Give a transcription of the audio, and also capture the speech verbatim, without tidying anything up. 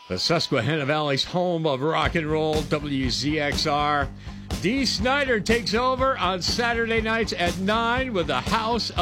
The Susquehanna Valley's home of rock and roll, W Z X R. Dee Snider takes over on Saturday nights at nine with the House